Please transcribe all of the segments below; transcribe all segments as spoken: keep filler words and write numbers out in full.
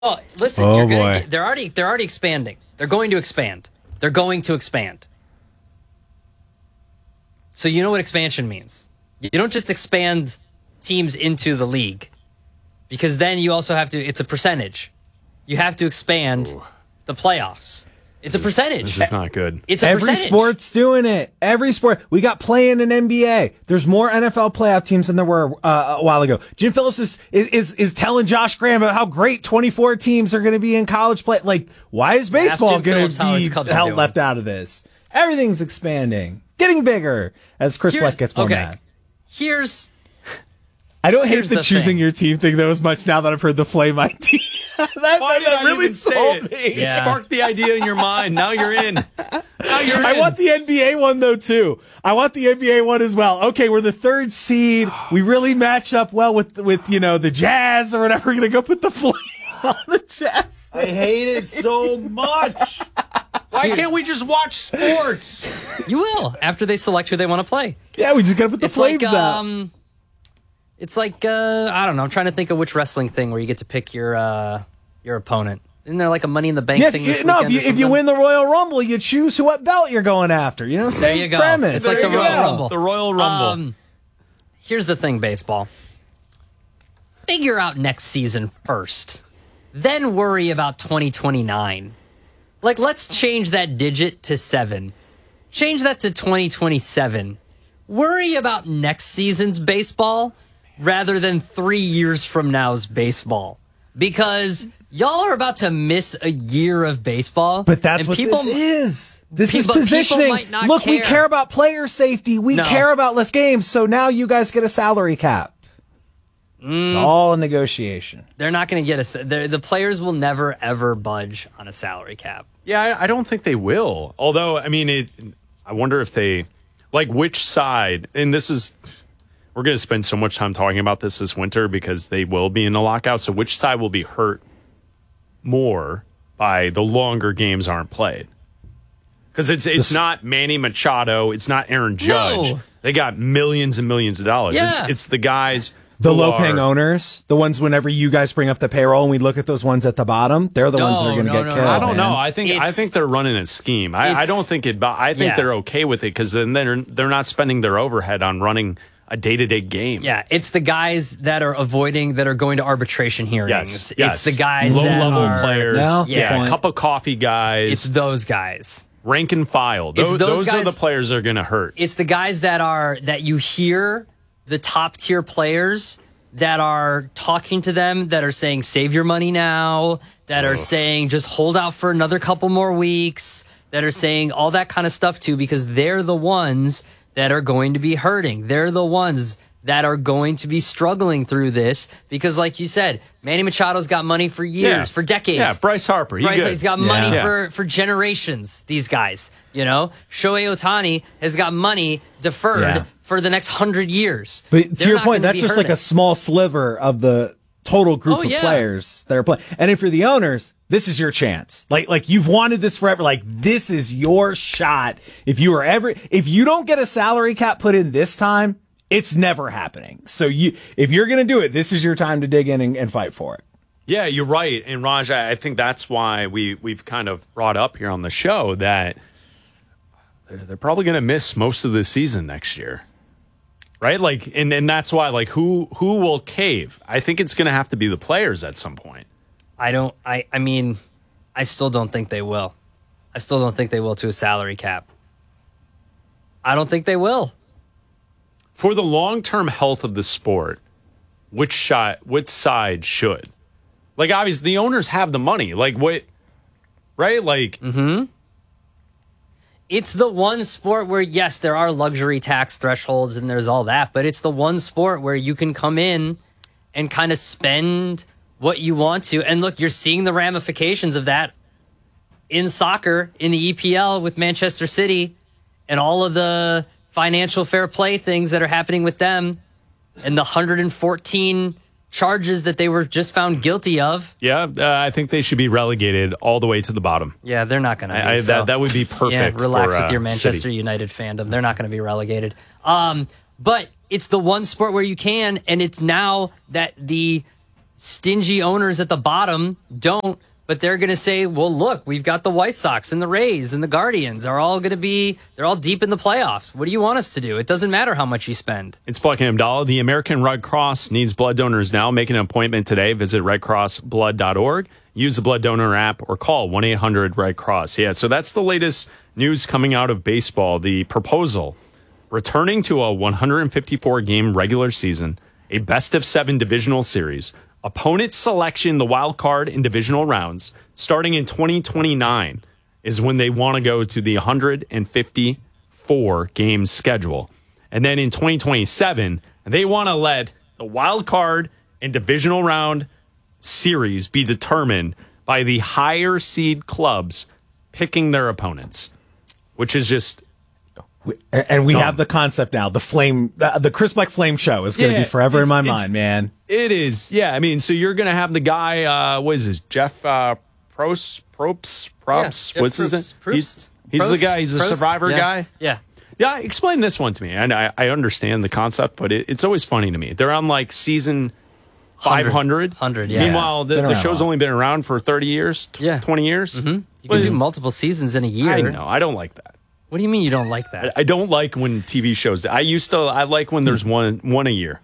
Oh, listen, oh you're boy. gonna get, they're already they're already expanding. They're going to expand. They're going to expand. So you know what expansion means. You don't just expand teams into the league, because then you also have to, it's a percentage. You have to expand Ooh. the playoffs. It's this a percentage. Is, this is not good. It's a Every percentage. sport's doing it. Every sport. We got playing in N B A. There's more N F L playoff teams than there were uh, a while ago. Jim Phillips is, is is telling Josh Graham about how great twenty-four teams are going to be in college play. Like, why is baseball going to be held left out of this? Everything's expanding, getting bigger as Chris Black gets more okay. mad. Here's. I don't hate Here's the, the choosing thing. your team thing though as much now that I've heard the Flame I D. that Why did that I really even say it? Me. It Yeah. sparked the idea in your mind. Now you're in. Now you're in. I want the N B A one though too. I want the N B A one as well. Okay, we're the third seed. We really match up well with with you know the Jazz or whatever. We're gonna go put the Flame on the Jazz. I hate it so much. Why can't we just watch sports? You will after they select who they want to play. Yeah, we just gotta put the It's Flames like out. um, it's like uh, I don't know. I'm trying to think of which wrestling thing where you get to pick your uh, your opponent. Isn't there like a Money in the Bank Yeah, thing? if you, This no, if weekend you or if you something? win the Royal Rumble, you choose who what belt you're going after. You know, There same you go. premise. It's like There the you Royal go. Rumble. The Royal Rumble. Um, here's the thing, baseball. Figure out next season first, then worry about twenty twenty-nine. Like, let's change that digit to seven. Change that to twenty twenty-seven. Worry about next season's baseball rather than three years from now's baseball. Because y'all are about to miss a year of baseball. But that's and what people, this is. This is people- people positioning. might not Look, we care. care about player safety. We No. care about less games. So now you guys get a salary cap. Mm. It's all a negotiation. They're not going to get a. The players will never ever budge on a salary cap. Yeah, I, I don't think they will. Although, I mean, it. I wonder if they, like, which side. And this is, we're going to spend so much time talking about this this winter because they will be in a lockout. So, which side will be hurt more by the longer games aren't played? Because it's it's This- not Manny Machado, it's not Aaron Judge. No. They got millions and millions of dollars. Yeah. It's, it's the guys. The who low-paying are- owners, the ones whenever you guys bring up the payroll and we look at those ones at the bottom, they're the No, ones that are going to no, get no, killed. no. I don't man. know. I think I It's- think they're running a scheme. I, I it's- don't think it. I think Yeah. they're okay with it because then they're they're not spending their overhead on running a day to day game. Yeah, it's the guys that are avoiding that are going to arbitration hearings. Yes, It's yes. the guys low that level are, players. No, good yeah, point. cup of coffee It's guys. those guys. Rank and file. It's Those, those those are guys- the players that are going to hurt. It's the guys that are that you hear the top tier players that are talking to them that are saying save your money now, that are saying just hold out for another couple more weeks, that are saying all that kind of stuff too, because they're the ones that are going to be hurting. They're the ones that are going to be struggling through this because, like you said, Manny Machado's got money for years, Yeah. for decades. Yeah, Bryce Harper. He Bryce good. has got Yeah. money Yeah. for, for generations, these guys. You know, Shohei Ohtani has got money deferred Yeah. for the next hundred years. But to They're your not point, gonna that's be just like hurting. a small sliver of the total group Oh, of yeah. players that are playing. And if you're the owners, this is your chance. Like, like you've wanted this forever. Like, this is your shot. If you are ever, if you don't get a salary cap put in this time, it's never happening. So you, if you're going to do it, this is your time to dig in and, and fight for it. Yeah, you're right. And Raj, I I think that's why we we've kind of brought up here on the show that they're, they're probably going to miss most of the season next year. Right? Like and, and that's why like who who will cave? I think it's going to have to be the players at some point. I don't. I. I mean, I still don't think they will. I still don't think they will to a salary cap. I don't think they will. For the long-term health of the sport, which shot which side should? Like obviously the owners have the money. Like what right? Like Mm-hmm. It's the one sport where, yes, there are luxury tax thresholds and there's all that, but it's the one sport where you can come in and kind of spend what you want to. And look, you're seeing the ramifications of that in soccer, in the E P L with Manchester City and all of the financial fair play things that are happening with them and the one hundred fourteen charges that they were just found guilty of. yeah, uh, I think they should be relegated all the way to the bottom. Yeah, they're not going to be. I, I, so. that that would be perfect. Yeah, relax for, with uh, your Manchester City. United fandom. They're not going to be relegated. Um, but it's the one sport where you can, and it's now that the stingy owners at the bottom don't, but they're going to say, well, look, we've got the White Sox and the Rays and the Guardians are all going to be, they're all deep in the playoffs. What do you want us to do? It doesn't matter how much you spend. It's Buckingham Dollar. The American Red Cross needs blood donors now. Make an appointment today. Visit red cross blood dot org. Use the blood donor app or call one eight hundred red cross. Yeah, so that's the latest news coming out of baseball. The proposal, returning to a one hundred fifty-four game regular season, a best of seven divisional series, opponent selection, the wild card in divisional rounds, starting in twenty twenty-nine is when they want to go to the one hundred fifty-four game schedule. And then in twenty twenty-seven, they want to let the wild card and divisional round series be determined by the higher seed clubs picking their opponents, which is just... And we dumb. have the concept now. The flame, the, the Chris Black Flame Show is going to Yeah, be forever in my it's- mind, man. It is. Yeah, I mean, so you're going to have the guy, uh, what is this, Jeff uh, Prost, Props, Props? Yeah, What's Jeff his name? Probst. He's, he's the Prost? guy, he's a Prost? survivor Yeah. guy. Yeah. Yeah, explain this one to me. And I, I understand the concept, but it, it's always funny to me. They're on like season five hundred. one hundred, yeah. Meanwhile, the, Been the around show's a while. only been around for thirty years, t- Yeah. twenty years. Mm-hmm. You can do multiple seasons in a year. I know. I don't like that. What do you mean you don't like that? I don't like when T V shows. I used to. I like when there's one one a year.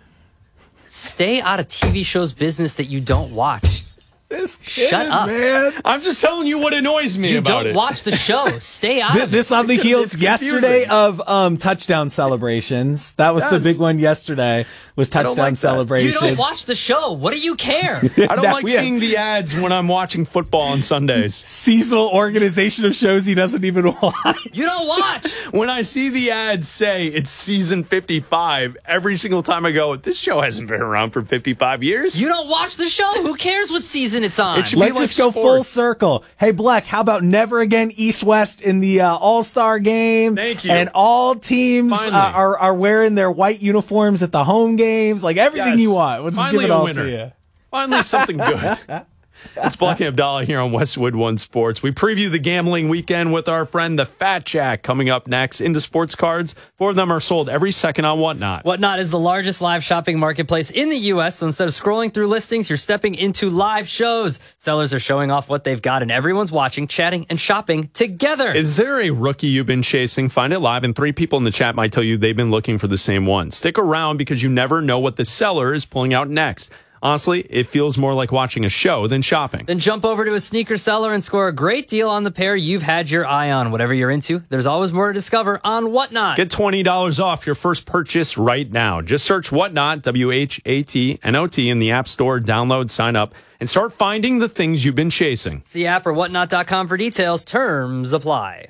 Stay out of T V shows business that you don't watch. This Shut up. man. I'm just telling you what annoys me You about don't it. watch the show. Stay out Th- of it. This on the heels It's yesterday confusing. of um, touchdown celebrations. That was Yes. the big one yesterday. Was don't touchdown like that. You celebrations. don't watch the show. What do you care? I don't That like we have- seeing the ads when I'm watching football on Sundays. Seasonal organization of shows he doesn't even watch. You don't watch. When I see the ads say it's season fifty-five, every single time I go, this show hasn't been around for fifty-five years. You don't watch the show. Who cares what season it's on? It should be Let's like just go full sports. circle. Hey, Black, how about never again East-West in the uh, All-Star game? Thank you. And all teams uh, Finally. are, are wearing their white uniforms at the home games. Like everything Yes. you want. We'll just Finally give it a all winner. to you. Finally, something good. It's Black and Abdallah here on Westwood One Sports. We preview the gambling weekend with our friend the Fat Jack coming up next. Into sports cards, four of them are sold every second on Whatnot. Whatnot is the largest live shopping marketplace in the U S, so instead of scrolling through listings, you're stepping into live shows. Sellers are showing off what they've got, and everyone's watching, chatting, and shopping together. Is there a rookie you've been chasing? Find it live, and three people in the chat might tell you they've been looking for the same one. Stick around because you never know what the seller is pulling out next. Honestly, it feels more like watching a show than shopping. Then jump over to a sneaker seller and score a great deal on the pair you've had your eye on. Whatever you're into, there's always more to discover on Whatnot. Get twenty dollars off your first purchase right now. Just search Whatnot, W H A T N O T, in the App Store, download, sign up, and start finding the things you've been chasing. See app or whatnot dot com for details. Terms apply.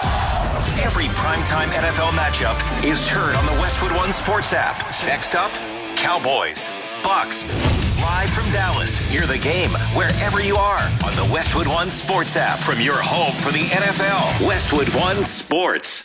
Every primetime N F L matchup is heard on the Westwood One Sports app. Next up, Cowboys, Bucks. Live from Dallas, hear the game wherever you are on the Westwood One Sports app from your home for the N F L. Westwood One Sports.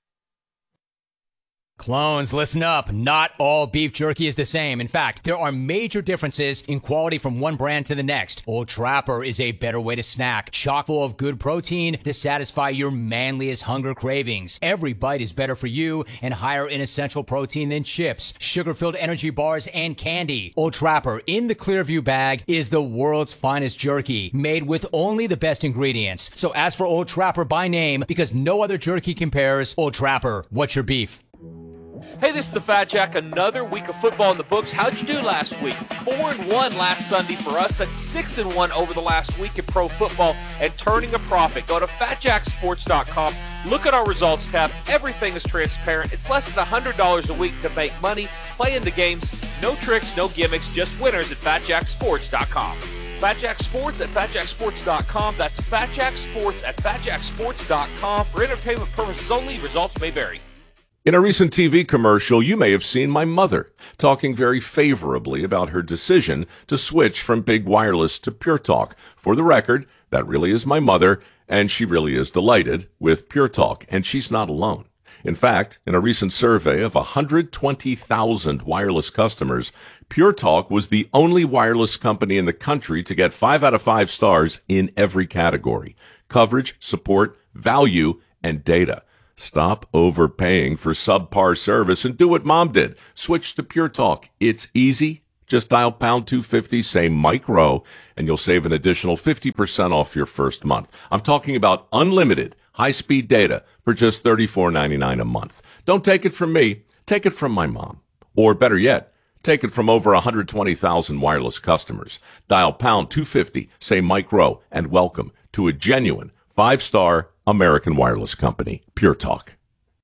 Clones, listen up. Not all beef jerky is the same. In fact, there are major differences in quality from one brand to the next. Old Trapper is a better way to snack, chock full of good protein to satisfy your manliest hunger cravings. Every bite is better for you and higher in essential protein than chips, sugar-filled energy bars, and candy. Old Trapper in the Clearview bag is the world's finest jerky, made with only the best ingredients. So ask for Old Trapper by name because no other jerky compares. Old Trapper, what's your beef? Hey, this is the Fat Jack. Another week of football in the books. How'd you do last week? Four and one last Sunday for us. That's six and one over the last week in pro football and turning a profit. Go to fat jack sports dot com. Look at our results tab. Everything is transparent. It's less than one hundred dollars a week to make money. Play in the games. No tricks, no gimmicks, just winners at fat jack sports dot com. Fat Jack Sports at fat jack sports dot com. That's Fat Jack Sports at fat jack sports dot com. For entertainment purposes only, results may vary. In a recent T V commercial, you may have seen my mother talking very favorably about her decision to switch from Big Wireless to Pure Talk. For the record, that really is my mother, and she really is delighted with Pure Talk, and she's not alone. In fact, in a recent survey of one hundred twenty thousand wireless customers, Pure Talk was the only wireless company in the country to get five out of five stars in every category: coverage, support, value, and data. Stop overpaying for subpar service and do what Mom did. Switch to Pure Talk. It's easy Just dial pound two fifty, say Mike Rowe, and you'll save an additional fifty percent off your first month. I'm talking about unlimited high-speed data for just thirty-four ninety-nine a month. Don't take it from me. Take it from my mom. Or better yet, take it from over one hundred twenty thousand wireless customers. Dial pound two fifty, say Mike Rowe, and welcome to a genuine five-star American wireless company, Pure Talk.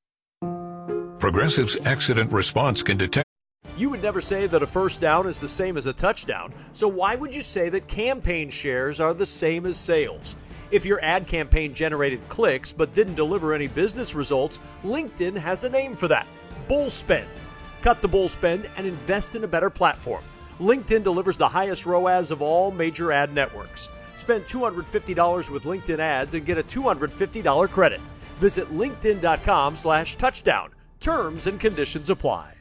Progressive's accident response can detect. You would never say that a first down is the same as a touchdown, so why would you say that campaign shares are the same as sales? If your ad campaign generated clicks but didn't deliver any business results, LinkedIn has a name for that: bull spend. Cut the bull spend and invest in a better platform. LinkedIn delivers the highest R O A S of all major ad networks. Spend two hundred fifty dollars with LinkedIn ads and get a two hundred fifty dollars credit. Visit linkedin.com slash touchdown. Terms and conditions apply.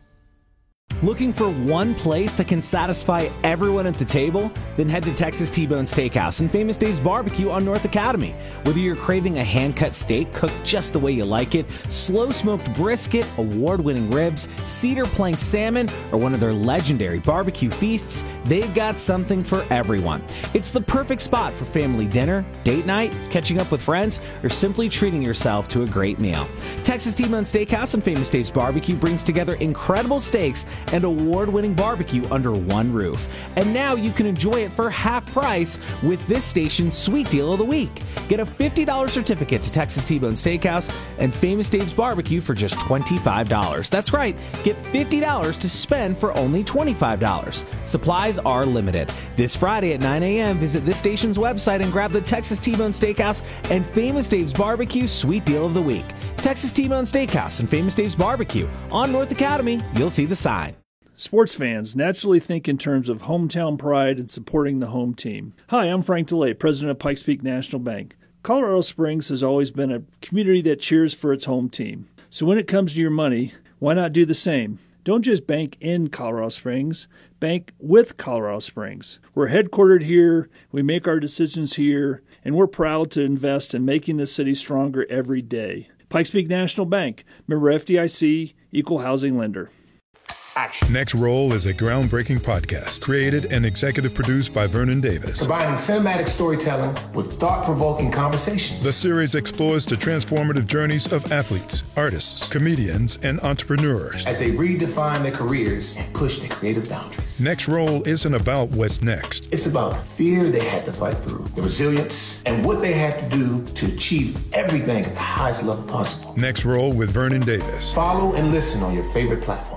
Looking for one place that can satisfy everyone at the table? Then head to Texas T-Bone Steakhouse and Famous Dave's Barbecue on North Academy. Whether you're craving a hand-cut steak cooked just the way you like it, slow-smoked brisket, award-winning ribs, cedar plank salmon, or one of their legendary barbecue feasts, they've got something for everyone. It's the perfect spot for family dinner, date night, catching up with friends, or simply treating yourself to a great meal. Texas T-Bone Steakhouse and Famous Dave's Barbecue brings together incredible steaks and award-winning barbecue under one roof. And now you can enjoy it for half price with this station's sweet deal of the week. Get a fifty dollars certificate to Texas T-Bone Steakhouse and Famous Dave's Barbecue for just twenty-five dollars. That's right, get fifty dollars to spend for only twenty-five dollars. Supplies are limited. This Friday at nine a.m., visit this station's website and grab the Texas T-Bone Steakhouse and Famous Dave's Barbecue sweet deal of the week. Texas T-Bone Steakhouse and Famous Dave's Barbecue on North Academy. You'll see the sign. Sports fans naturally think in terms of hometown pride and supporting the home team. Hi, I'm Frank DeLay, president of Pikes Peak National Bank. Colorado Springs has always been a community that cheers for its home team. So when it comes to your money, why not do the same? Don't just bank in Colorado Springs, bank with Colorado Springs. We're headquartered here, we make our decisions here, and we're proud to invest in making the city stronger every day. Pikes Peak National Bank, member F D I C, equal housing lender. Action. Next Roll is a groundbreaking podcast created and executive produced by Vernon Davis. Combining cinematic storytelling with thought-provoking conversations. The series explores the transformative journeys of athletes, artists, comedians, and entrepreneurs as they redefine their careers and push their creative boundaries. Next Roll isn't about what's next. It's about the fear they had to fight through, the resilience, and what they had to do to achieve everything at the highest level possible. Next Roll with Vernon Davis. Follow and listen on your favorite platform.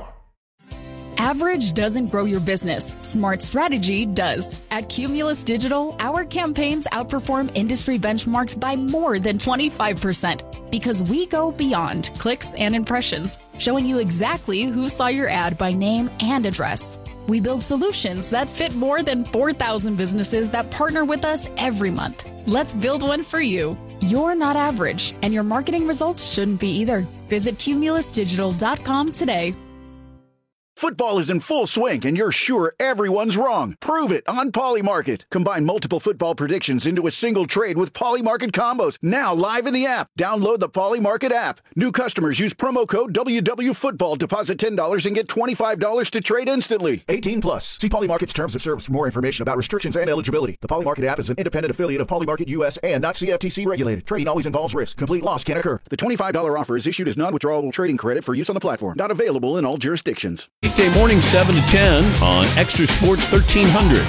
Average doesn't grow your business. Smart strategy does. At Cumulus Digital, our campaigns outperform industry benchmarks by more than twenty-five percent because we go beyond clicks and impressions, showing you exactly who saw your ad by name and address. We build solutions that fit more than four thousand businesses that partner with us every month. Let's build one for you. You're not average, and your marketing results shouldn't be either. Visit cumulus digital dot com today. Football is in full swing, and you're sure everyone's wrong. Prove it on Polymarket. Combine multiple football predictions into a single trade with Polymarket combos. Now live in the app. Download the Polymarket app. New customers use promo code W W Football. Deposit ten dollars and get twenty-five dollars to trade instantly. eighteen plus. See Polymarket's terms of service for more information about restrictions and eligibility. The Polymarket app is an independent affiliate of Polymarket U S and not C F T C regulated. Trading always involves risk. Complete loss can occur. The twenty-five dollars offer is issued as non-withdrawable trading credit for use on the platform. Not available in all jurisdictions. Weekday morning seven to ten on Extra Sports thirteen hundred.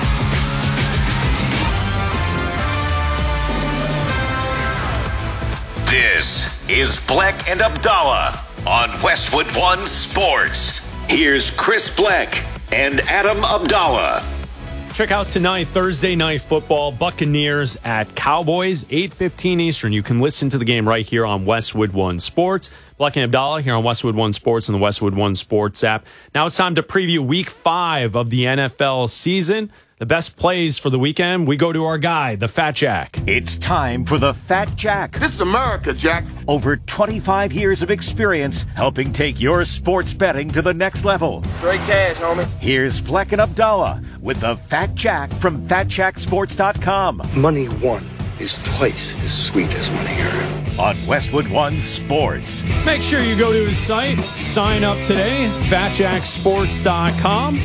This is Bleck and Abdallah on Westwood One Sports. Here's Chris Bleck and Adam Abdallah. Check out tonight, Thursday Night Football, Buccaneers at Cowboys, eight fifteen Eastern. You can listen to the game right here on Westwood One Sports. Bleck and Abdallah here on Westwood One Sports and the Westwood One Sports app. Now it's time to preview week five of the N F L season. The best plays for the weekend, we go to our guy, the Fat Jack. It's time for the Fat Jack. This is America, Jack. Over twenty-five years of experience helping take your sports betting to the next level. Straight cash, homie. Here's Bleck and Abdallah with the Fat Jack from fat jack sports dot com. Money won is twice as sweet as money earned. On Westwood One Sports. Make sure you go to his site, sign up today, fat jack sports dot com.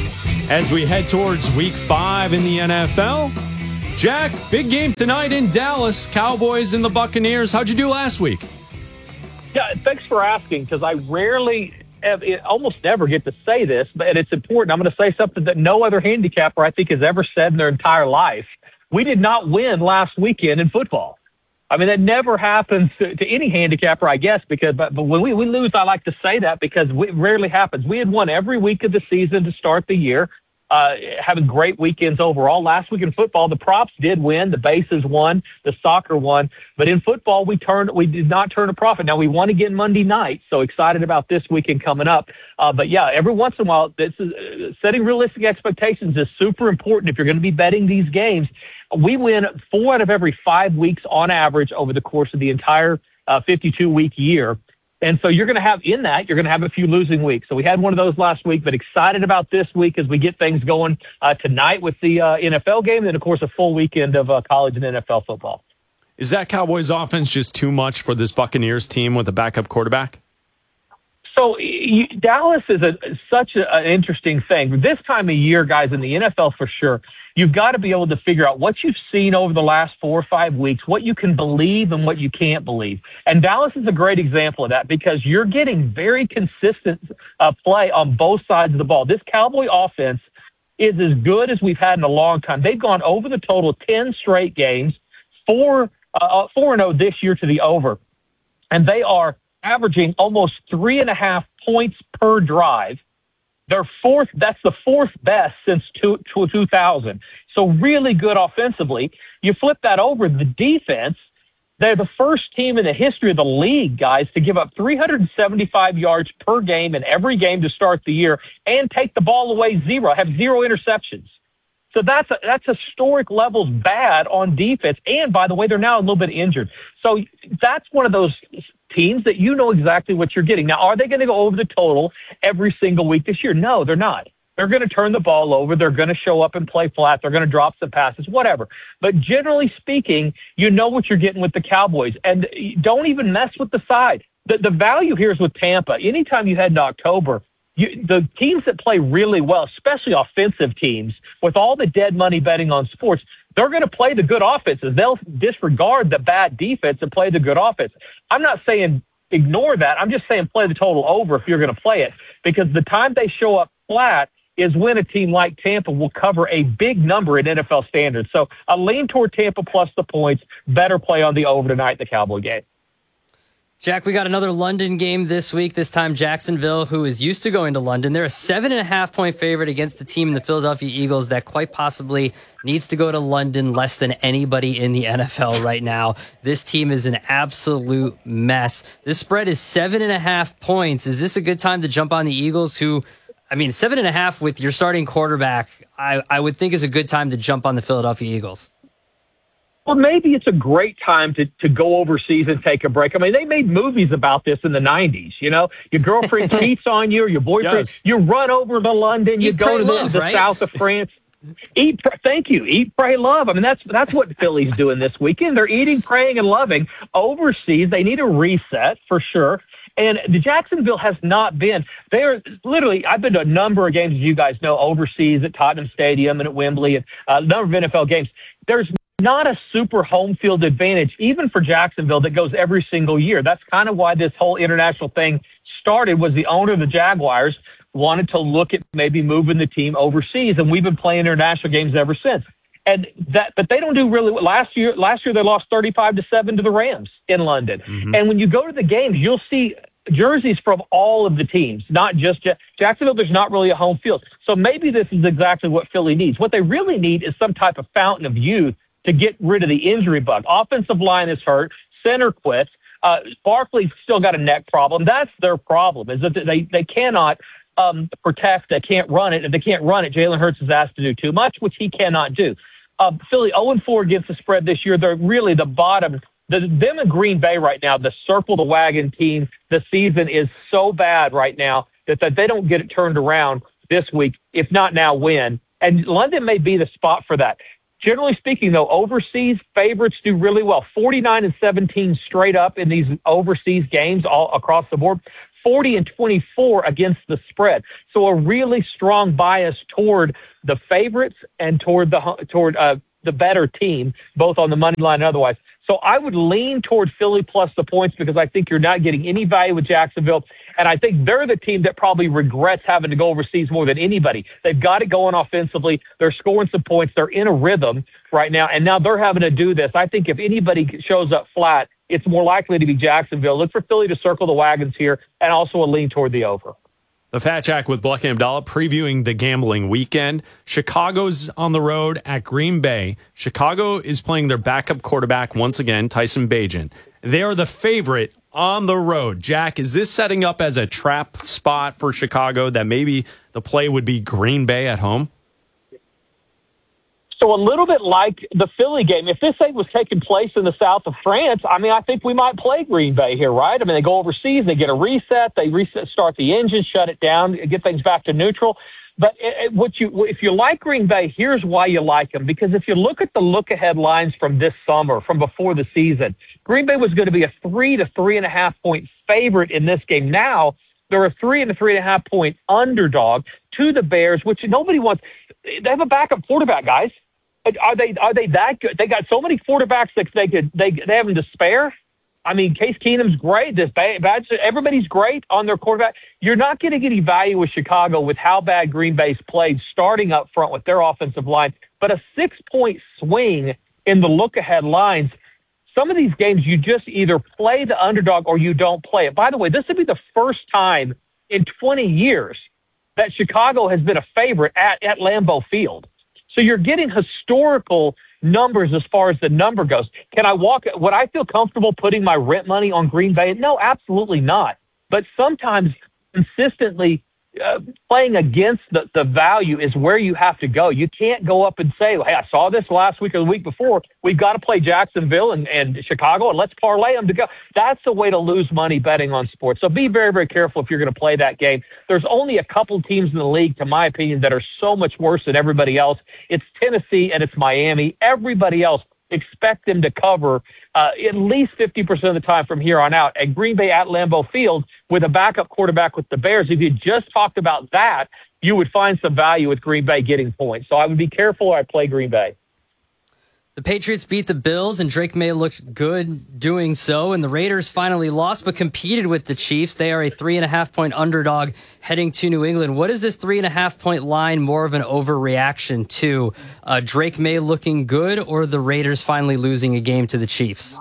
as we head towards week five in the N F L. Jack, big game tonight in Dallas. Cowboys and the Buccaneers. How'd you do last week? Yeah, thanks for asking, because I rarely, almost never get to say this, but it's important. I'm going to say something that no other handicapper, I think, has ever said in their entire life. We did not win last weekend in football. I mean, that never happens to, to any handicapper, I guess, because but, but when we, we lose, I like to say that because we, it rarely happens. We had won every week of the season to start the year. Uh, having great weekends overall. Last week in football, the props did win, the bases won, the soccer won, but in football, we turned, we did not turn a profit. Now we won again Monday night, so excited about this weekend coming up. Uh, but yeah, every once in a while, this is, uh, setting realistic expectations is super important if you're going to be betting these games. We win four out of every five weeks on average over the course of the entire uh, fifty-two week year. And so you're going to have in that, you're going to have a few losing weeks. So we had one of those last week, but excited about this week as we get things going uh, tonight with the uh, N F L game. And, of course, a full weekend of uh, college and N F L football. Is that Cowboys offense just too much for this Buccaneers team with a backup quarterback? So you, Dallas is a, such a, an interesting thing. This time of year, guys, in the N F L for sure, you've got to be able to figure out what you've seen over the last four or five weeks, what you can believe and what you can't believe. And Dallas is a great example of that because you're getting very consistent uh, play on both sides of the ball. This Cowboy offense is as good as we've had in a long time. They've gone over the total ten straight games, four, uh, four and oh this year to the over. And they are averaging almost three and a half points per drive. They're fourth. That's the fourth best since two, two thousand. So really good offensively. You flip that over, the defense, they're the first team in the history of the league, guys, to give up three hundred seventy-five yards per game in every game to start the year and take the ball away zero, have zero interceptions. So that's a, that's historic levels bad on defense. And by the way, they're now a little bit injured. So that's one of those teams that you know exactly what you're getting. Now, are they going to go over the total every single week this year? No, they're not. They're going to turn the ball over. They're going to show up and play flat. They're going to drop some passes, whatever. But generally speaking, you know what you're getting with the Cowboys. And don't even mess with the side. The, the value here is with Tampa. Anytime you head into October, you, the teams that play really well, especially offensive teams, with all the dead money betting on sports, they're going to play the good offenses. They'll disregard the bad defense and play the good offense. I'm not saying ignore that. I'm just saying play the total over if you're going to play it, because the time they show up flat is when a team like Tampa will cover a big number in N F L standards. So I lean toward Tampa plus the points. Better play on the over tonight in the Cowboy game. Jack, we got another London game this week. This time Jacksonville, who is used to going to London. They're a seven and a half point favorite against the team in the Philadelphia Eagles that quite possibly needs to go to London less than anybody in the N F L right now. This team is an absolute mess. This spread is seven and a half points. Is this a good time to jump on the Eagles, who, I mean, seven and a half with your starting quarterback, I, I would think is a good time to jump on the Philadelphia Eagles? Well, maybe it's a great time to, to go overseas and take a break. I mean, they made movies about this in the nineties, you know? Your girlfriend cheats on you, or your boyfriend, yes. You run over to London, you Eat, go pray, to the, love, the right? south of France. Eat, thank you. Eat, pray, love. I mean, that's that's what Philly's doing this weekend. They're eating, praying, and loving. Overseas, they need a reset for sure. And the Jacksonville has not been. They're literally, I've been to a number of games, as you guys know, overseas at Tottenham Stadium and at Wembley, and a number of N F L games. There's not a super home field advantage, even for Jacksonville, that goes every single year. That's kind of why this whole international thing started, was the owner of the Jaguars wanted to look at maybe moving the team overseas, and we've been playing international games ever since. And that, but they don't do really well. Last year, last year they lost thirty-five to seven to the Rams in London. Mm-hmm. And when you go to the games, you'll see jerseys from all of the teams, not just J- Jacksonville. There's not really a home field. So maybe this is exactly what Philly needs. What they really need is some type of fountain of youth to get rid of the injury bug. Offensive line is hurt. Center quits. Uh, Barkley's still got a neck problem. That's their problem, is that they, they cannot um, protect. They can't run it. If they can't run it, Jalen Hurts is asked to do too much, which he cannot do. Um, Philly oh and four against the spread this year. They're really the bottom. The, them in Green Bay right now, the circle the wagon team, the season is so bad right now that, that they don't get it turned around this week, if not now, when. And London may be the spot for that. Generally speaking, though, overseas favorites do really well. forty-nine and seventeen straight up in these overseas games all across the board. forty and twenty-four against the spread. So a really strong bias toward the favorites and toward the toward uh, the better team, both on the money line and otherwise. So I would lean toward Philly plus the points because I think you're not getting any value with Jacksonville. And I think they're the team that probably regrets having to go overseas more than anybody. They've got it going offensively. They're scoring some points. They're in a rhythm right now. And now they're having to do this. I think if anybody shows up flat, it's more likely to be Jacksonville. Look for Philly to circle the wagons here and also a lean toward the over. The Fat Jack with Buck and Abdallah previewing the gambling weekend. Chicago's on the road at Green Bay. Chicago is playing their backup quarterback once again, Tyson Bagent. They are the favorite on the road. Jack, is this setting up as a trap spot for Chicago that maybe the play would be Green Bay at home? So a little bit like the Philly game. If this thing was taking place in the south of France, I mean, I think we might play Green Bay here, right? I mean, they go overseas, they get a reset, they reset, start the engine, shut it down, get things back to neutral. But it, it, what you, if you like Green Bay, here's why you like them. Because if you look at the look-ahead lines from this summer, from before the season, Green Bay was going to be a three to three and a half point favorite in this game. Now they're a three and a three and a half point underdog to the Bears, which nobody wants. They have a backup quarterback, guys. Are they are they that good? They got so many quarterbacks that they could they they have them to spare. I mean, Case Keenum's great. This bad, bad everybody's great on their quarterback. You're not going to get any value with Chicago with how bad Green Bay's played starting up front with their offensive line. But a six point swing in the look ahead lines. Some of these games you just either play the underdog or you don't play it. By the way, this would be the first time in twenty years that Chicago has been a favorite at at Lambeau Field. So you're getting historical numbers as far as the number goes. Can I walk? Would I feel comfortable putting my rent money on Green Bay? No, absolutely not. But sometimes consistently uh, playing against the, the value is where you have to go. You can't go up and say, hey, I saw this last week or the week before. We've got to play Jacksonville and, and Chicago, and let's parlay them to go. That's the way to lose money betting on sports. So be very, very careful if you're going to play that game. There's only a couple teams in the league, to my opinion, that are so much worse than everybody else. It's Tennessee and it's Miami. Everybody else, expect them to cover uh, at least fifty percent of the time from here on out. And Green Bay at Lambeau Field with a backup quarterback with the Bears, if you just talked about that, you would find some value with Green Bay getting points. So I would be careful or I'd play Green Bay. The Patriots beat the Bills, and Drake May looked good doing so, and the Raiders finally lost but competed with the Chiefs. They are a three and a half point underdog heading to New England. What is this three and a half point line more of an overreaction to? Uh, Drake May looking good or the Raiders finally losing a game to the Chiefs?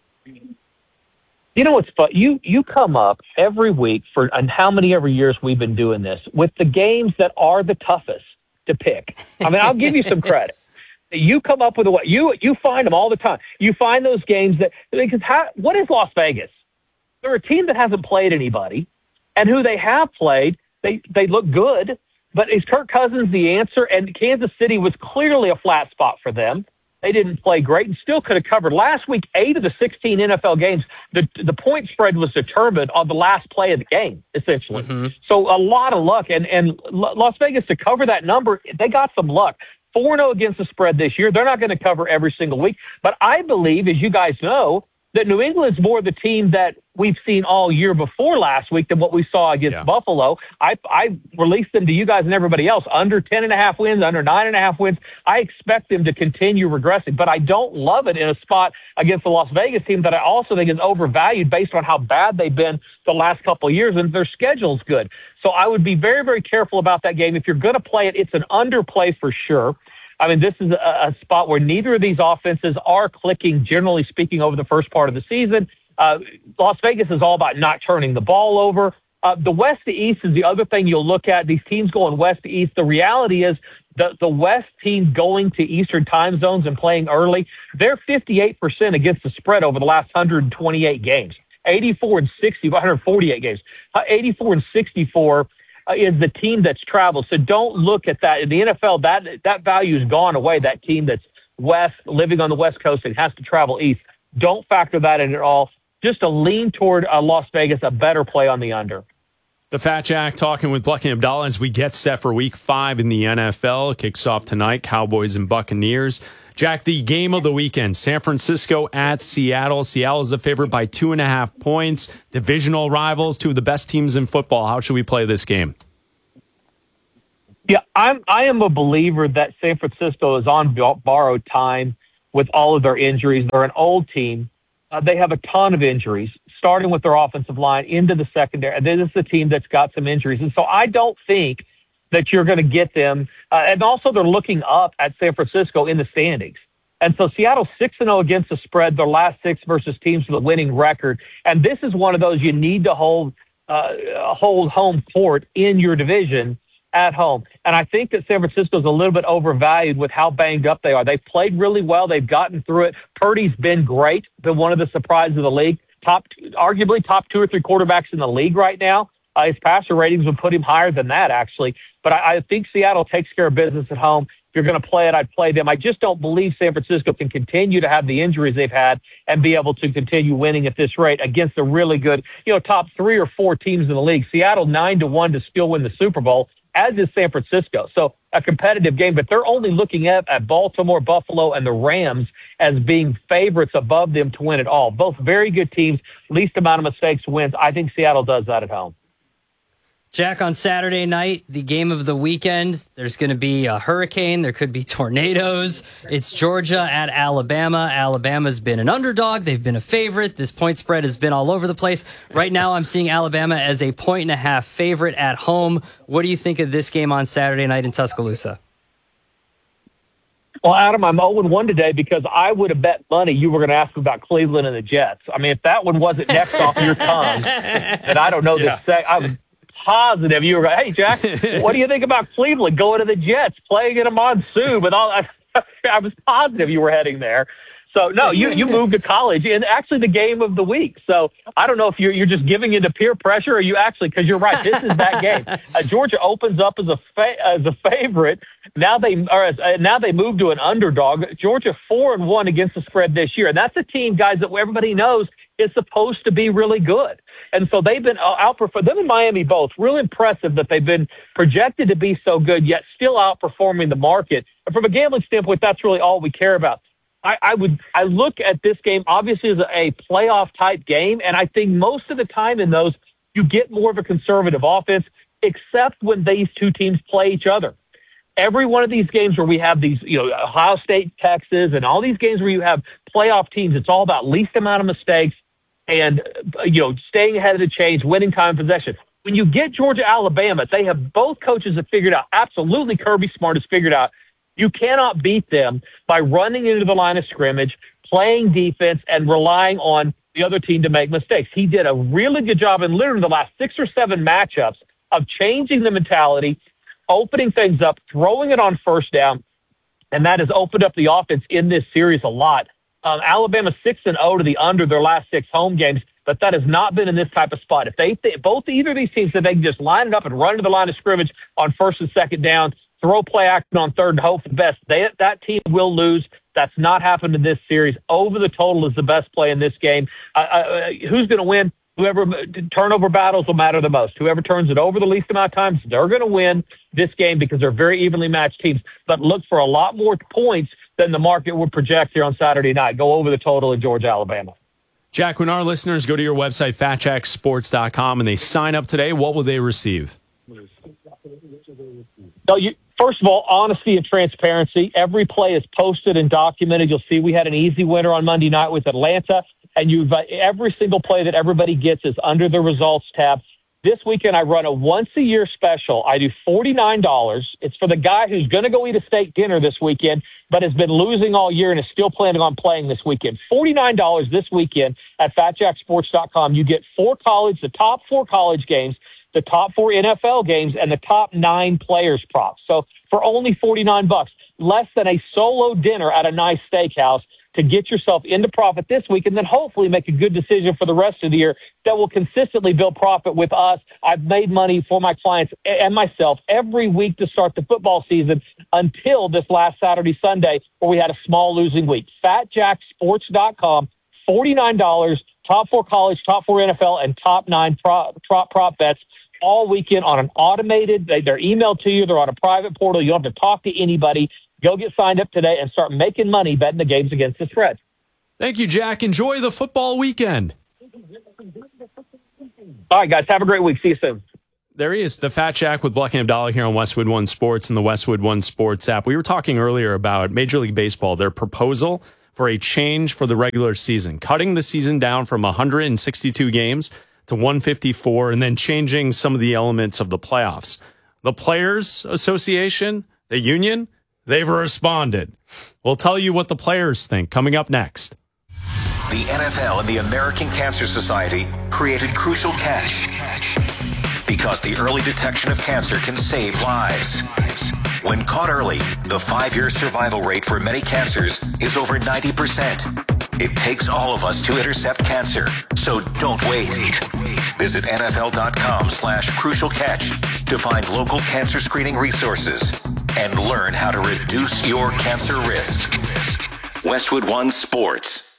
You know what's fun? You, you come up every week for, and how many ever years we've been doing this, with the games that are the toughest to pick. I mean, I'll give you some credit. You come up with a way. You you find them all the time. You find those games that because how, what is Las Vegas? They're a team that hasn't played anybody, and who they have played, they they look good. But is Kirk Cousins the answer? And Kansas City was clearly a flat spot for them. They didn't play great and still could have covered. Last week, eight of the sixteen N F L games, the the point spread was determined on the last play of the game, essentially. Mm-hmm. So a lot of luck. And and Las Vegas, to cover that number, they got some luck. four and oh against the spread this year. They're not going to cover every single week. But I believe, as you guys know, that New England's more the team that we've seen all year before last week than what we saw against yeah. Buffalo. I, I released them to you guys and everybody else. Under ten and a half wins, under nine and a half wins. I expect them to continue regressing. But I don't love it in a spot against the Las Vegas team that I also think is overvalued based on how bad they've been the last couple of years, and their schedule's good. So I would be very, very careful about that game. If you're going to play it, it's an underplay for sure. I mean, this is a, a spot where neither of these offenses are clicking, generally speaking, over the first part of the season. Uh, Las Vegas is all about not turning the ball over. Uh, the West to East is the other thing you'll look at. These teams going West to East. The reality is the, the West team going to Eastern time zones and playing early, they're fifty-eight percent against the spread over the last one hundred twenty-eight games. eighty-four and sixty, one hundred forty-eight games. Uh, eighty-four and sixty-four uh, is the team that's traveled. So don't look at that. In the N F L, that that value has gone away. That team that's West, living on the West Coast and has to travel East. Don't factor that in at all. Just a lean toward uh, Las Vegas, a better play on the under. The Fat Jack talking with Buck and Abdallah as we get set for week five in the N F L. It kicks off tonight, Cowboys and Buccaneers. Jack, the game of the weekend, San Francisco at Seattle. Seattle is a favorite by two and a half points. Divisional rivals, two of the best teams in football. How should we play this game? Yeah, I'm. I am a believer that San Francisco is on borrowed time with all of their injuries. They're an old team. Uh, they have a ton of injuries, starting with their offensive line into the secondary. And this is a team that's got some injuries. And so I don't think that you're going to get them. Uh, and also they're looking up at San Francisco in the standings. And so Seattle's six and oh against the spread, their last six versus teams with a winning record. And this is one of those you need to hold uh, hold home court in your division at home. And I think that San Francisco's a little bit overvalued with how banged up they are. They've played really well. They've gotten through it. Purdy's been great, been one of the surprises of the league. Top, arguably top two or three quarterbacks in the league right now. Uh, his passer ratings would put him higher than that, actually. But I, I think Seattle takes care of business at home. If you're going to play it, I'd play them. I just don't believe San Francisco can continue to have the injuries they've had and be able to continue winning at this rate against a really good, you know, top three or four teams in the league. Seattle nine to one to still win the Super Bowl, as is San Francisco. So a competitive game, but they're only looking at, at Baltimore, Buffalo, and the Rams as being favorites above them to win it all. Both very good teams, least amount of mistakes wins. I think Seattle does that at home. Jack, on Saturday night, the game of the weekend, there's going to be a hurricane. There could be tornadoes. It's Georgia at Alabama. Alabama's been an underdog. They've been a favorite. This point spread has been all over the place. Right now, I'm seeing Alabama as a point and a half favorite at home. What do you think of this game on Saturday night in Tuscaloosa? Well, Adam, I'm oh and one today because I would have bet money you were going to ask about Cleveland and the Jets. I mean, if that one wasn't next off your tongue, then I don't know yeah. the I was positive you were going, hey, Jack, what do you think about Cleveland going to the Jets, playing in a monsoon with all I, I was positive you were heading there. So, no, you, you moved to college, and actually the game of the week. So, I don't know if you're, you're just giving into peer pressure or you actually, because you're right, this is that game. Uh, Georgia opens up as a fa- as a favorite. Now they or as, uh, now they move to an underdog. Georgia four and one against the spread this year. And that's a team, guys, that everybody knows is supposed to be really good. And so they've been uh, outperforming them in Miami both. Real impressive that they've been projected to be so good, yet still outperforming the market. And from a gambling standpoint, that's really all we care about. I, I would I look at this game obviously as a, a playoff type game, and I think most of the time in those you get more of a conservative offense, except when these two teams play each other. Every one of these games where we have these, you know, Ohio State, Texas, and all these games where you have playoff teams, it's all about least amount of mistakes and, you know, staying ahead of the chains, winning time possession. When you get Georgia, Alabama, they have both coaches have figured out, absolutely Kirby Smart has figured out, you cannot beat them by running into the line of scrimmage, playing defense, and relying on the other team to make mistakes. He did a really good job in literally the last six or seven matchups of changing the mentality, opening things up, throwing it on first down, and that has opened up the offense in this series a lot. Um, Alabama six and oh to the under their last six home games, but that has not been in this type of spot. If they th- both either of these teams said they can just line it up and run to the line of scrimmage on first and second down, throw play action on third and hope for the best, they, that team will lose. That's not happened in this series. Over the total is the best play in this game. Uh, uh, who's going to win? Whoever turnover battles will matter the most. Whoever turns it over the least amount of times, they're going to win this game because they're very evenly matched teams. But look for a lot more points than the market would project here on Saturday night. Go over the total in Georgia, Alabama. Jack, when our listeners go to your website, fat jack sports dot com, and they sign up today, what will they receive? So you, first of all, honesty and transparency. Every play is posted and documented. You'll see we had an easy winner on Monday night with Atlanta, and you've uh, every single play that everybody gets is under the results tab. This weekend, I run a once-a-year special. I do forty-nine dollars. It's for the guy who's going to go eat a steak dinner this weekend, but has been losing all year and is still planning on playing this weekend. forty-nine dollars this weekend at fat jack sports dot com. You get four college, the top four college games, the top four N F L games, and the top nine players props. So for only forty-nine bucks, less than a solo dinner at a nice steakhouse, to get yourself into profit this week and then hopefully make a good decision for the rest of the year that will consistently build profit with us. I've made money for my clients and myself every week to start the football season until this last Saturday, Sunday, where we had a small losing week. fat jack sports dot com, forty-nine dollars, top four college, top four N F L, and top nine prop, prop, prop bets all weekend on an automated, they, they're emailed to you, they're on a private portal, you don't have to talk to anybody. Go get signed up today and start making money betting the games against the spread. Thank you, Jack. Enjoy the football weekend. All right, guys. Have a great week. See you soon. There he is, the Fat Jack with Bleck and Abdallah here on Westwood One Sports and the Westwood One Sports app. We were talking earlier about Major League Baseball, their proposal for a change for the regular season, cutting the season down from one hundred sixty-two games to one hundred fifty-four, and then changing some of the elements of the playoffs. The Players Association, the union, they've responded. We'll tell you what the players think coming up next. The N F L and the American Cancer Society created Crucial Catch because the early detection of cancer can save lives. When caught early, the five-year survival rate for many cancers is over ninety percent. It takes all of us to intercept cancer, so don't wait. Visit nfl.com slash crucial catch to find local cancer screening resources and learn how to reduce your cancer risk. Westwood One Sports.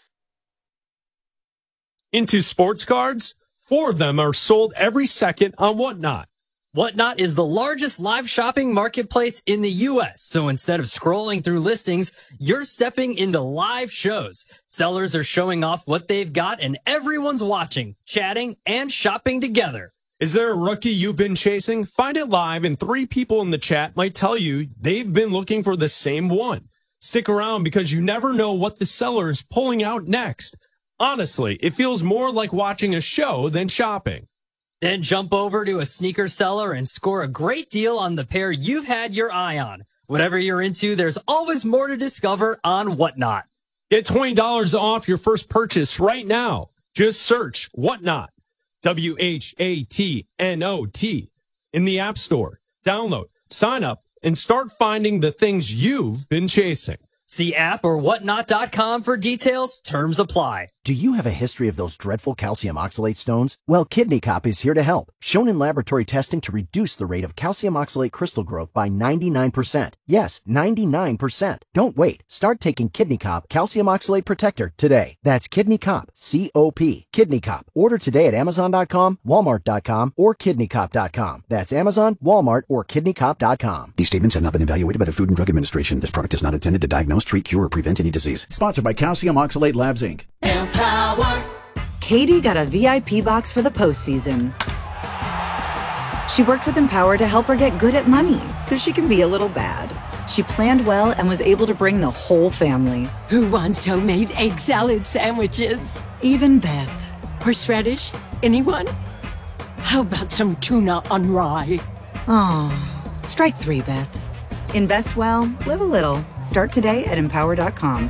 Into sports cards, four of them are sold every second on Whatnot. Whatnot is the largest live shopping marketplace in the U S. So instead of scrolling through listings, you're stepping into live shows. Sellers are showing off what they've got and everyone's watching, chatting, and shopping together. Is there a rookie you've been chasing? Find it live and three people in the chat might tell you they've been looking for the same one. Stick around because you never know what the seller is pulling out next. Honestly, it feels more like watching a show than shopping. Then jump over to a sneaker seller and score a great deal on the pair you've had your eye on. Whatever you're into, there's always more to discover on Whatnot. Get twenty dollars off your first purchase right now. Just search Whatnot, W H A T N O T, in the App Store. Download, sign up, and start finding the things you've been chasing. See app or whatnot dot com for details. Terms apply. Do you have a history of those dreadful calcium oxalate stones? Well, Kidney Cop is here to help. Shown in laboratory testing to reduce the rate of calcium oxalate crystal growth by ninety-nine percent. Yes, ninety-nine percent. Don't wait. Start taking Kidney Cop Calcium Oxalate Protector today. That's Kidney Cop, C O P. Kidney Cop. Order today at amazon dot com, walmart dot com, or kidney cop dot com. That's Amazon, Walmart, or kidney cop dot com. These statements have not been evaluated by the Food and Drug Administration. This product is not intended to diagnose, treat, cure, or prevent any disease. Sponsored by Calcium Oxalate Labs, Incorporated. Empower. Katie got a V I P box for the postseason. She worked with Empower to help her get good at money so she can be a little bad. She planned well and was able to bring the whole family. Who wants homemade egg salad sandwiches? Even Beth. Horseradish? Anyone? How about some tuna on rye? Oh, strike three, Beth. Invest well, live a little. Start today at empower dot com.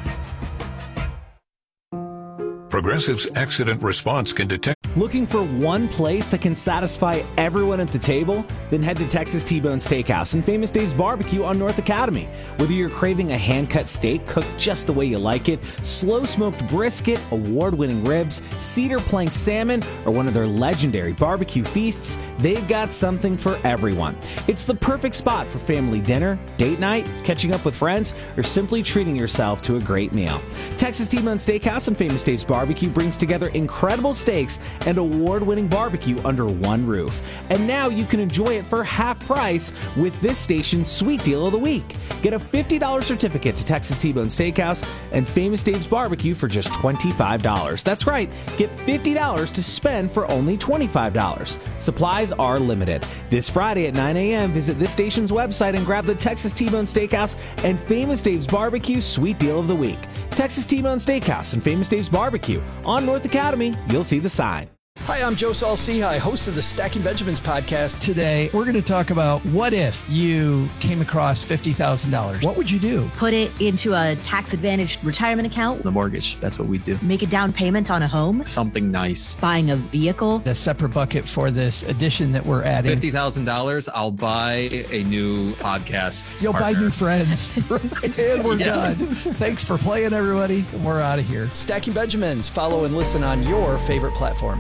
Progressive's accident response can detect. Looking for one place that can satisfy everyone at the table? Then head to Texas T-Bone Steakhouse and Famous Dave's Barbecue on North Academy. Whether you're craving a hand-cut steak cooked just the way you like it, slow-smoked brisket, award-winning ribs, cedar plank salmon, or one of their legendary barbecue feasts, they've got something for everyone. It's the perfect spot for family dinner, date night, catching up with friends, or simply treating yourself to a great meal. Texas T-Bone Steakhouse and Famous Dave's Barbecue brings together incredible steaks and award-winning barbecue under one roof. And now you can enjoy it for half price with this station's sweet deal of the week. Get a fifty dollars certificate to Texas T-Bone Steakhouse and Famous Dave's Barbecue for just twenty-five dollars. That's right, get fifty dollars to spend for only twenty-five dollars. Supplies are limited. This Friday at nine a.m., visit this station's website and grab the Texas T-Bone Steakhouse and Famous Dave's Barbecue sweet deal of the week. Texas T-Bone Steakhouse and Famous Dave's Barbecue on North Academy. You'll see the sign. Hi, I'm Joe Saul-Sehy, host of the Stacking Benjamins podcast. Today, we're going to talk about what if you came across fifty thousand dollars? What would you do? Put it into a tax-advantaged retirement account. The mortgage, that's what we do. Make a down payment on a home. Something nice. Buying a vehicle. A separate bucket for this addition that we're adding. fifty thousand dollars, I'll buy a new podcast You'll partner. buy new friends. And we're yeah. done. Thanks for playing, everybody. We're out of here. Stacking Benjamins. Follow and listen on your favorite platform.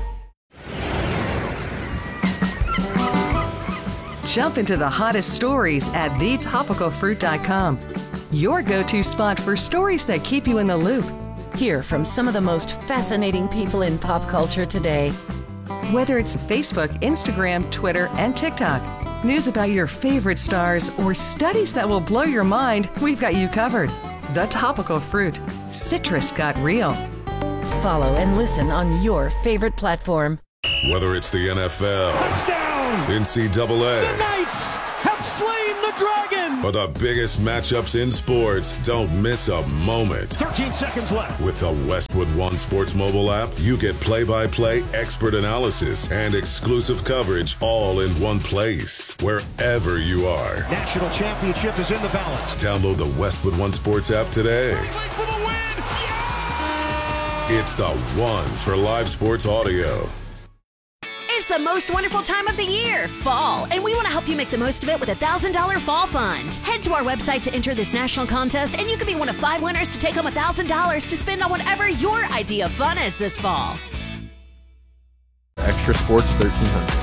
Jump into the hottest stories at the topical fruit dot com. Your go-to spot for stories that keep you in the loop. Hear from some of the most fascinating people in pop culture today. Whether it's Facebook, Instagram, Twitter, and TikTok, news about your favorite stars, or studies that will blow your mind, we've got you covered. The Topical Fruit. Citrus got real. Follow and listen on your favorite platform. Whether it's the N F L, touchdown, N C double A, the Knights have slain the dragon, or the biggest matchups in sports, don't miss a moment. thirteen seconds left. With the Westwood One Sports mobile app, you get play-by-play expert analysis and exclusive coverage all in one place, wherever you are. National championship is in the balance. Download the Westwood One Sports app today. For the win. Yeah! It's the one for live sports audio. It's the most wonderful time of the year, fall, and we want to help you make the most of it with a one thousand dollars Fall Fund. Head to our website to enter this national contest, and you could be one of five winners to take home one thousand dollars to spend on whatever your idea of fun is this fall. Extra Sports thirteen hundred.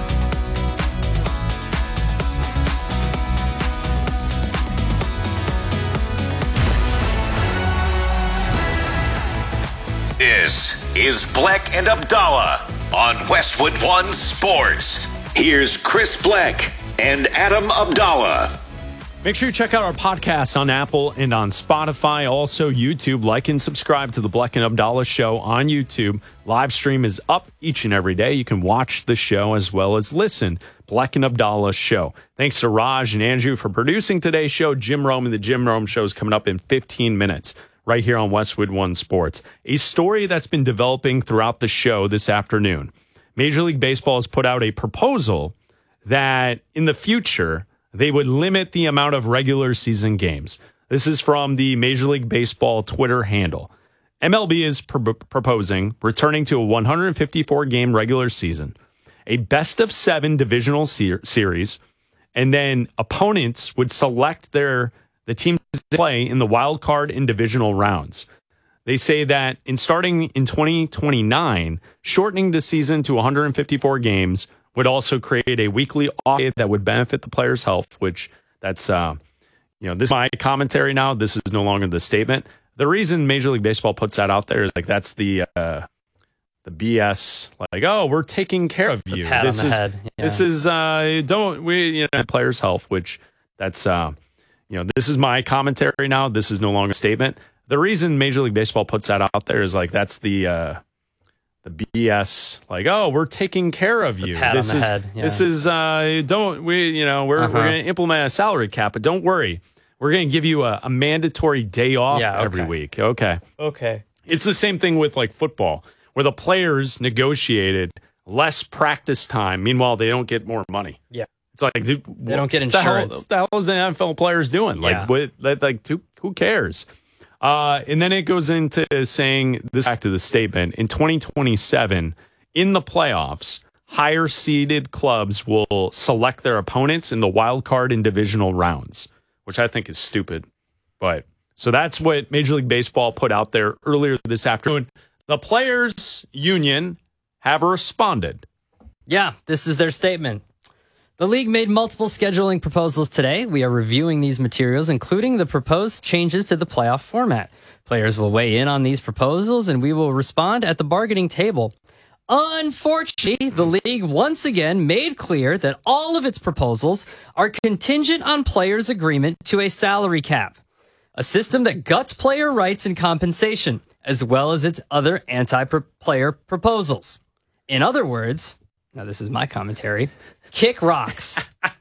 This is Bleck and Abdallah on Westwood One Sports. Here's Chris Bleck and Adam Abdallah. Make sure you check out our podcasts on Apple and on Spotify. Also, YouTube. Like and subscribe to the Bleck and Abdallah Show on YouTube. Live stream is up each and every day. You can watch the show as well as listen. Bleck and Abdallah Show. Thanks to Raj and Andrew for producing today's show. Jim Rome and the Jim Rome Show is coming up in fifteen minutes. Right here on Westwood One Sports. A story that's been developing throughout the show this afternoon. Major League Baseball has put out a proposal that in the future, they would limit the amount of regular season games. This is from the Major League Baseball Twitter handle. M L B is pr- proposing returning to a one hundred fifty-four game regular season, a best of seven divisional ser- series, and then opponents would select their the teams play in the wild card and divisional rounds. They say that in starting in twenty twenty-nine, shortening the season to one hundred fifty-four games would also create a weekly off day that would benefit the player's health, which that's, uh, you know, this is my commentary now. This is no longer the statement. The reason Major League Baseball puts that out there is like, that's the, uh, the B S, like, oh, we're taking care of you. Pat This on the is, head. Yeah. this is, uh, don't we, you know, player's health, which that's, uh, you know, this is my commentary now. This is no longer a statement. The reason Major League Baseball puts that out there is like, that's the, uh, the B S, like, oh, we're taking care of you. Pat This on the is, head. Yeah. this is, uh, don't we, you know, we're, Uh-huh. we're going to implement a salary cap, but don't worry. We're going to give you a, a mandatory day off Yeah, okay. every week. Okay. Okay. It's the same thing with like football, where the players negotiated less practice time. Meanwhile, they don't get more money. Yeah. It's like, dude, They don't get what the hell- insurance. What the hell is the N F L players doing? Like, Yeah. what, that, like, who, who cares? Uh, and then it goes into saying this back to the statement in twenty twenty-seven in the playoffs, higher seeded clubs will select their opponents in the wild card and divisional rounds, which I think is stupid. But so that's what Major League Baseball put out there earlier this afternoon. The players union have responded. Yeah, this is their statement. The league made multiple scheduling proposals today. We are reviewing these materials, including the proposed changes to the playoff format. Players will weigh in on these proposals, and we will respond at the bargaining table. Unfortunately, the league once again made clear that all of its proposals are contingent on players' agreement to a salary cap, a system that guts player rights and compensation, as well as its other anti-player proposals. In other words, now this is my commentary, kick rocks.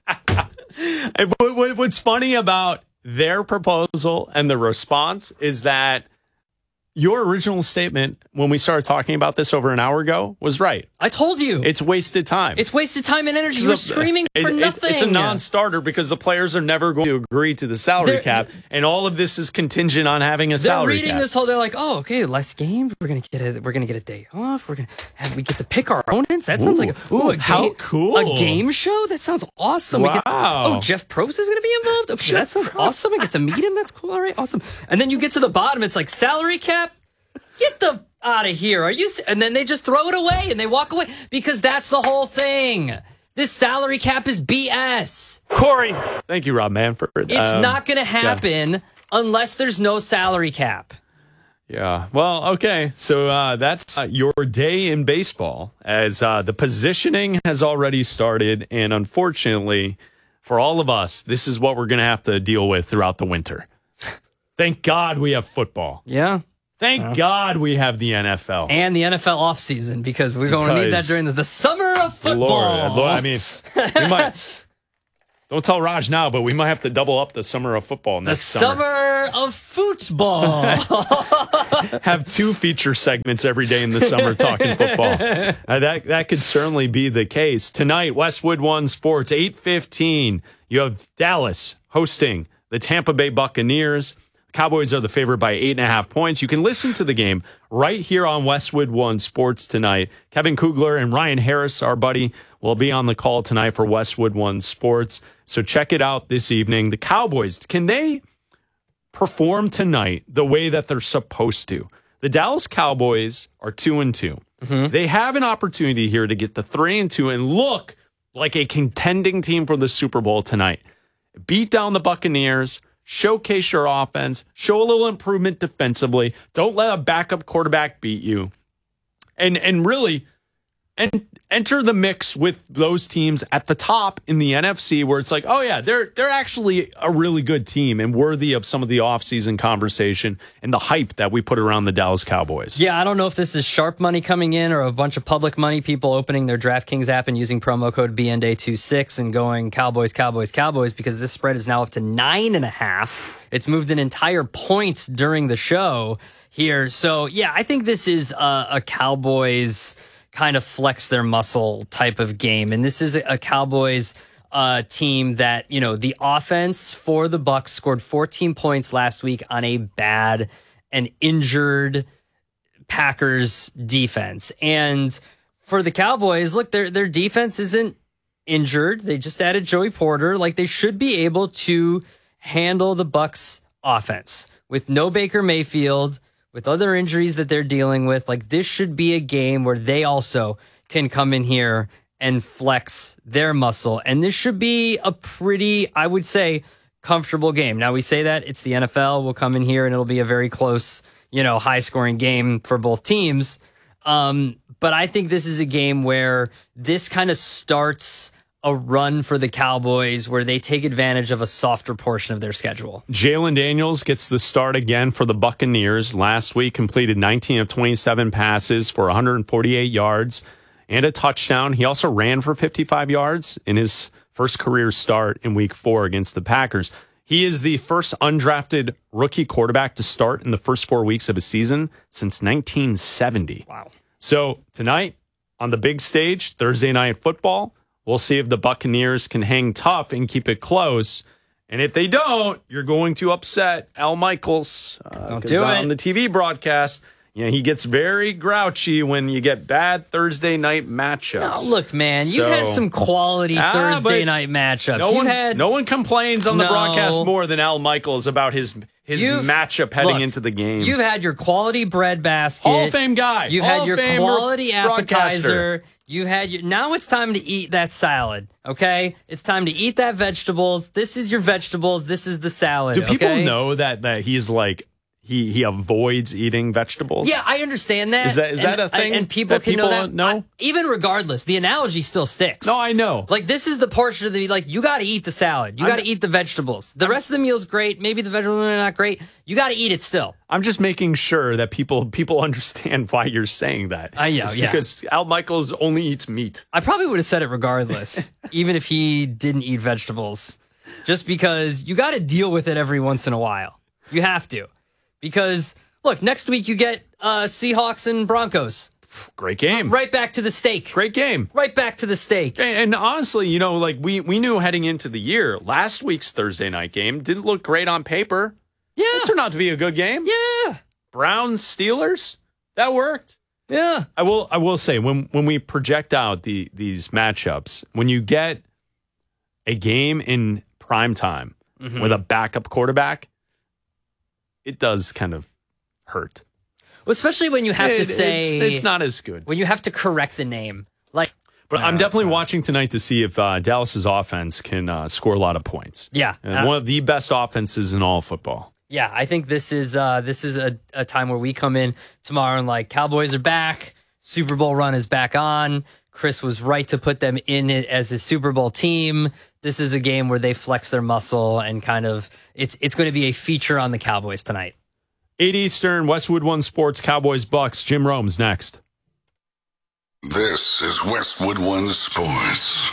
And what- what- What's funny about their proposal and the response is that your original statement when we started talking about this over an hour ago was right. I told you. It's wasted time. It's wasted time and energy. You're screaming for It- it- nothing. It's a non-starter because the players are never going to agree to the salary They're- cap, and all of this is contingent on having a They're salary reading cap. this whole. They're like, "Oh, okay, less games. We're gonna get a. We're gonna get a day off. We're gonna have. We get to pick our opponents. That sounds Ooh. like a, ooh, a How game, cool. A game show. That sounds awesome. We get to, Wow. oh, Jeff Probst is gonna be involved. Okay, that sounds awesome. I get to meet him. That's cool. All right, awesome. And then you get to the bottom. It's like salary cap. Get the out of here. Are you? s- And then they just throw it away and they walk away because that's the whole thing. This salary cap is B S. Corey. Thank you, Rob Manfred. It's Um, not going to yes. happen unless there's no salary cap. Yeah. Well, okay. So uh, that's uh, your day in baseball as uh, the positioning has already started. And unfortunately, for all of us, this is what we're going to have to deal with throughout the winter. Thank God we have football. Yeah. Thank Yeah. God we have the N F L. And the N F L offseason, because we're going to need that Because- during the, the summer of football. Lord, Lord, I mean, we might, don't tell Raj now, but we might have to double up the summer of football the next summer. summer of football. Have two feature segments every day in the summer talking football. Uh, that that could certainly be the case. Tonight, Westwood One Sports, eight fifteen. You have Dallas hosting the Tampa Bay Buccaneers. Cowboys are the favorite by eight and a half points. You can listen to the game right here on Westwood One Sports tonight. Kevin Kugler and Ryan Harris, our buddy, will be on the call tonight for Westwood One Sports. So check it out this evening. The Cowboys, can they perform tonight the way that they're supposed to? The Dallas Cowboys are two and two. Mm-hmm. They have an opportunity here to get the three and two and look like a contending team for the Super Bowl tonight. Beat down the Buccaneers. Showcase your offense, show a little improvement defensively. Don't let a backup quarterback beat you. And and really and enter the mix with those teams at the top in the N F C where it's like, oh yeah, they're they're actually a really good team and worthy of some of the offseason conversation and the hype that we put around the Dallas Cowboys. Yeah, I don't know if this is sharp money coming in or a bunch of public money people opening their DraftKings app and using promo code B N D twenty-six and going Cowboys, Cowboys, Cowboys, because this spread is now up to nine and a half. It's moved an entire point during the show here. So yeah, I think this is a, a Cowboys kind of flex their muscle type of game. And this is a Cowboys uh, team that, you know, the offense for the Bucs scored fourteen points last week on a bad and injured Packers defense. And for the Cowboys, look, their their defense isn't injured. They just added Joey Porter. Like, they should be able to handle the Bucs offense with no Baker Mayfield, with other injuries that they're dealing with. Like, this should be a game where they also can come in here and flex their muscle. And this should be a pretty, I would say, comfortable game. Now, we say that it's the N F L. We'll come in here and it'll be a very close, you know, high scoring game for both teams. Um, but I think this is a game where this kind of starts a run for the Cowboys where they take advantage of a softer portion of their schedule. Jalen Daniels gets the start again for the Buccaneers. Last week completed nineteen of twenty-seven passes for one hundred forty-eight yards and a touchdown. He also ran for fifty-five yards in his first career start in week four against the Packers. He is the first undrafted rookie quarterback to start in the first four weeks of a season since nineteen seventy. Wow. So tonight on the big stage, Thursday Night Football, we'll see if the Buccaneers can hang tough and keep it close. And if they don't, you're going to upset Al Michaels. Uh, Don't do it. On the T V broadcast, you know, he gets very grouchy when you get bad Thursday night matchups. No, look, man, you've So- had some quality Ah, Thursday but night matchups. No You've one, had no one complains on the No. broadcast more than Al Michaels about his his You've- matchup heading look, into the game. You've had your quality bread basket. Hall of Fame guy. You've Hall had of your Fame quality broadcaster. appetizer. You had your, now it's time to eat that salad, okay? It's time to eat that vegetables. This is your vegetables. This is the salad, Do people okay? know that that he's like he he avoids eating vegetables? Yeah, I understand that. Is that- is and, that a thing And people that can know people that. know? I- even regardless, the analogy still sticks. No, I know. Like, this is the portion of the, like, you got to eat the salad. You got to eat the vegetables. The rest of the meal's great. Maybe the vegetables are not great. You got to eat it still. I'm just making sure that people people understand why you're saying that. Uh, yeah, It's yeah. because Al Michaels only eats meat. I probably would have said it regardless, even if he didn't eat vegetables, just because you got to deal with it every once in a while. You have to. Because, look, next week you get uh, Seahawks and Broncos. Great game. Right back to the steak. Great game. Right back to the steak. And, and honestly, you know, like we we knew heading into the year, last week's Thursday night game didn't look great on paper. Yeah. It turned out to be a good game. Yeah. Browns, Steelers, that worked. Yeah. I will I will say when when we project out the these matchups, when you get a game in prime time Mhm. with a backup quarterback, it does kind of hurt. Well, especially when you have It- to say it's, it's not as good. when you have to correct the name. Like, But I'm definitely watching tonight to see if uh, Dallas's offense can uh, score a lot of points. yeah, And uh, one of the best offenses in all of football. yeah. I think this is uh, this is a, a time where we come in tomorrow and like Cowboys are back, Super Bowl run is back on. Chris was right to put them in it as a Super Bowl team. This is a game where they flex their muscle and kind of, it's it's going to be a feature on the Cowboys tonight. eight Eastern, Westwood One Sports, Cowboys, Bucks. Jim Rome's next. This is Westwood One Sports.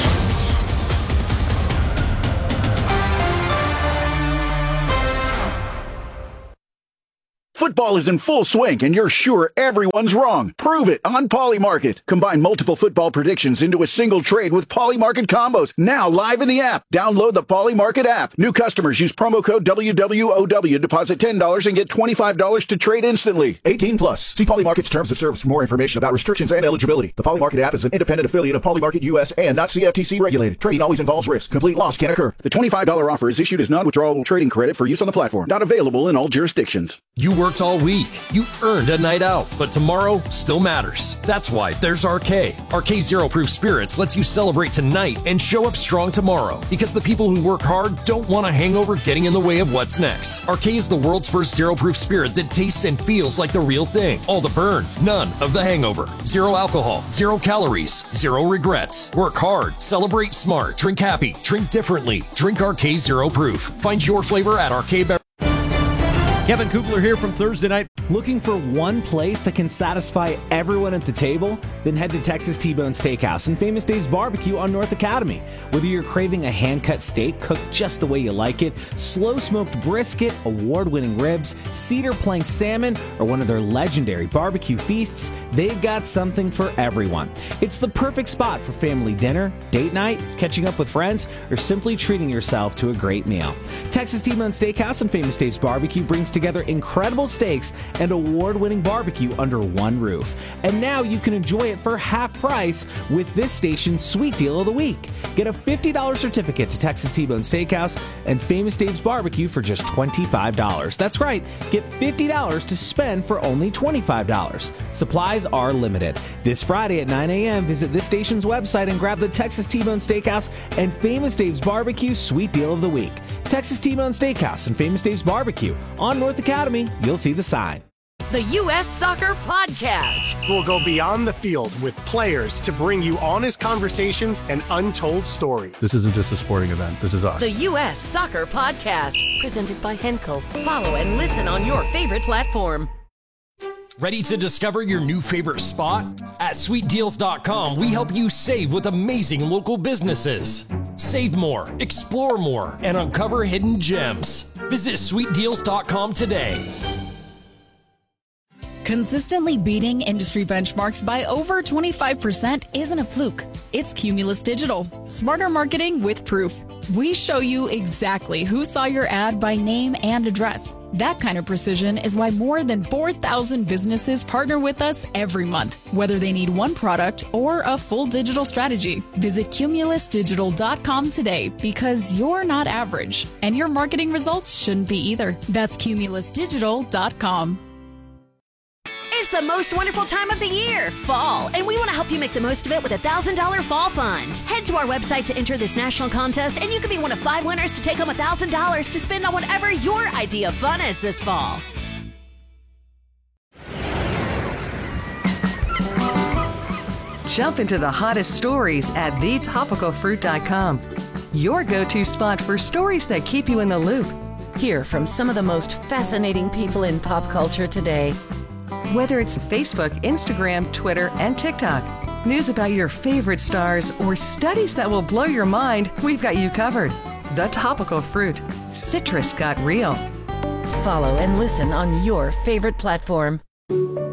Football is in full swing, and you're sure everyone's wrong. Prove it on Polymarket. Combine multiple football predictions into a single trade with Polymarket combos. Now live in the app. Download the Polymarket app. New customers use promo code W W O W. Deposit ten dollars and get twenty-five dollars to trade instantly. eighteen plus. See Polymarket's terms of service for more information about restrictions and eligibility. The Polymarket app is an independent affiliate of Polymarket U S and not C F T C regulated. Trading always involves risk. Complete loss can occur. The twenty-five dollars offer is issued as non-withdrawable trading credit for use on the platform. Not available in all jurisdictions. You worked all week. You earned a night out, but tomorrow still matters. That's why there's R K. R K Zero Proof Spirits lets you celebrate tonight and show up strong tomorrow, because the people who work hard don't want a hangover getting in the way of what's next. R K is the world's first zero proof spirit that tastes and feels like the real thing. All the burn, none of the hangover. Zero alcohol, zero calories, zero regrets. Work hard, celebrate smart, drink happy, drink differently. Drink R K Zero Proof. Find your flavor at R K Beverage. Kevin Kugler here from Thursday Night. Looking for one place that can satisfy everyone at the table? Then head to Texas T-Bone Steakhouse and Famous Dave's Barbecue on North Academy. Whether you're craving a hand-cut steak cooked just the way you like it, slow-smoked brisket, award-winning ribs, cedar plank salmon, or one of their legendary barbecue feasts, they've got something for everyone. It's the perfect spot for family dinner, date night, catching up with friends, or simply treating yourself to a great meal. Texas T-Bone Steakhouse and Famous Dave's Barbecue brings together incredible steaks and award-winning barbecue under one roof. And now you can enjoy it for half price with this station's sweet deal of the week. Get a fifty dollars certificate to Texas T-Bone Steakhouse and Famous Dave's Barbecue for just twenty-five dollars. That's right, get fifty dollars to spend for only twenty-five dollars. Supplies are limited. This Friday at nine a.m., visit this station's website and grab the Texas T-Bone Steakhouse and Famous Dave's Barbecue sweet deal of the week. Texas T-Bone Steakhouse and Famous Dave's Barbecue on North Academy. You'll see the sign. The U S Soccer Podcast. We'll go beyond the field with players to bring you honest conversations and untold stories. This isn't just a sporting event. This is us. The U S Soccer Podcast. Presented by Henkel. Follow and listen on your favorite platform. Ready to discover your new favorite spot? At sweet deals dot com, we help you save with amazing local businesses. Save more, explore more, and uncover hidden gems. Visit sweet deals dot com today. Consistently beating industry benchmarks by over twenty-five percent isn't a fluke. It's Cumulus Digital. Smarter marketing with proof. We show you exactly who saw your ad by name and address. That kind of precision is why more than four thousand businesses partner with us every month, whether they need one product or a full digital strategy. Visit cumulus digital dot com today, because you're not average, and your marketing results shouldn't be either. That's cumulus digital dot com. It's the most wonderful time of the year, fall, and we want to help you make the most of it with a one thousand dollars fall fund. Head to our website to enter this national contest, and you could be one of five winners to take home one thousand dollars to spend on whatever your idea of fun is this fall. Jump into the hottest stories at the topical fruit dot com. Your go-to spot for stories that keep you in the loop. Hear from some of the most fascinating people in pop culture today. Whether it's Facebook, Instagram, Twitter, and TikTok, news about your favorite stars, or studies that will blow your mind, we've got you covered. The Topical Fruit. Citrus got real. Follow and listen on your favorite platform.